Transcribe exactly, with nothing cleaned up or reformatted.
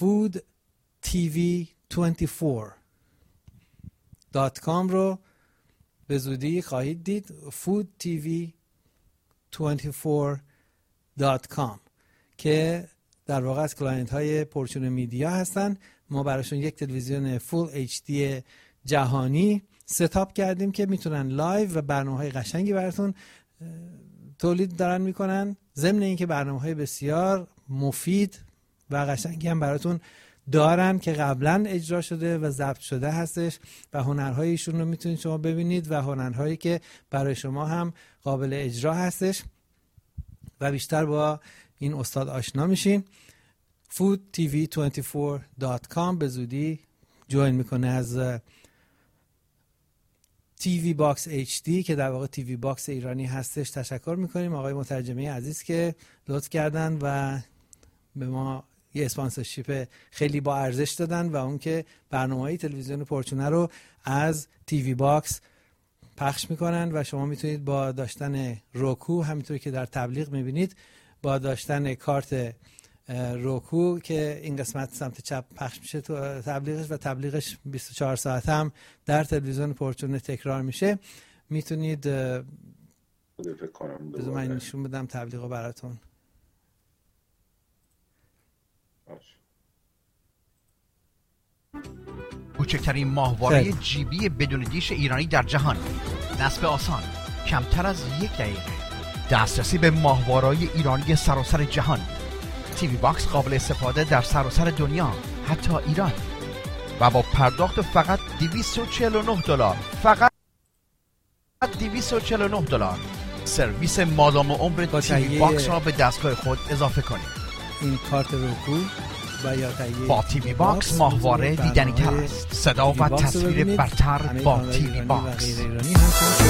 food تی وی چهار و بیست دات کام رو به زودی خواهید دید. food تی وی چهار و بیست دات کام که در واقع از کلاینت های پورچون میدیا هستن. ما براشون یک تلویزیون فول اچ دی جهانی ستاپ کردیم که میتونن لایو و برنامه‌های قشنگی براتون تولید دارن میکنن، ضمن اینکه برنامه‌های بسیار مفید و قشنگی هم براتون دارن که قبلا اجرا شده و ضبط شده هستش و هنرهایشون رو میتونید شما ببینید و هنرهایی که برای شما هم قابل اجرا هستش و بیشتر با این استاد آشنا میشین. food تی وی چهار و بیست دات کام به زودی جوین میکنه از تی وی باکس اچ دی که در واقع تی وی باکس ایرانی هستش. تشکر میکنیم آقای مترجمه عزیز که لطف کردن و به ما یه اسپانسرشیپ خیلی با ارزش دادن و اون که برنامه‌های تلویزیون پورچونه رو از تی وی باکس پخش میکنن و شما میتونید با داشتن روکو، همینطوری که در تبلیغ میبینید، با داشتن کارت روکو که این قسمت سمت چپ پخش میشه تو تبلیغش و تبلیغش بیست و چهار ساعت هم در تلویزیون پورچونه تکرار میشه، میتونید بذار من نشون بدم تبلیغو براتون. کوچکترین ماهواره جیبی بدون دیش ایرانی در جهان، نصب آسان، کمتر از یک دقیقه، دسترسی به ماهواره‌های ایرانی سراسر جهان. تی وی باکس قابل استفاده در سراسر دنیا، حتی ایران، و با پرداخت فقط دویست و چهل و نه دلار، فقط دویست و چهل و نه دلار سرویس مادام عمر تی وی باکس را به دستگاه خود اضافه کنید. این کارت روکو و یا با تی وی باکس ماهواره دیدنی تر است. صدا و تصویر برتر با تی وی باکس.